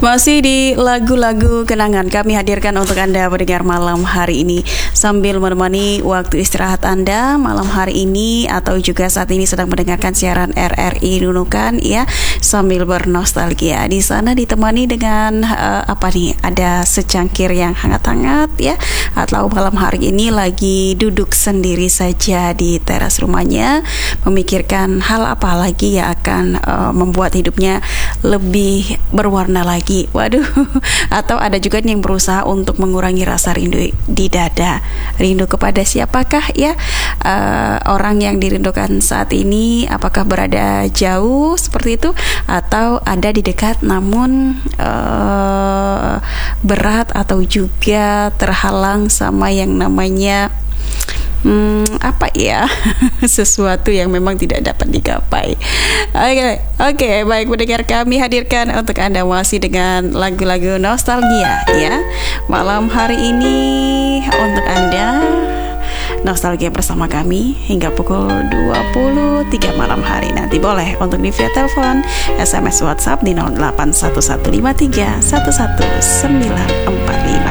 Masih di lagu-lagu kenangan kami hadirkan untuk Anda mendengar malam hari ini sambil menemani waktu istirahat Anda malam hari ini, atau juga saat ini sedang mendengarkan siaran RRI Nunukan ya, sambil bernostalgia. Di sana ditemani dengan ada secangkir yang hangat-hangat ya, atau malam hari ini lagi duduk sendiri saja di teras rumahnya memikirkan hal apa lagi yang akan membuat hidupnya lebih berwarna lagi. Waduh, atau ada juga yang berusaha untuk mengurangi rasa rindu di dada. Rindu kepada siapakah ya? Orang yang dirindukan saat ini, apakah berada jauh seperti itu, atau ada di dekat namun berat, atau juga terhalang sama yang namanya sesuatu yang memang tidak dapat digapai. Oke, baik pendengar, kami hadirkan untuk Anda masih dengan lagu-lagu nostalgia ya. Malam hari ini untuk Anda nostalgia bersama kami hingga pukul 23 malam hari. Nanti boleh untuk di via telepon, SMS, WhatsApp di 081153 11945.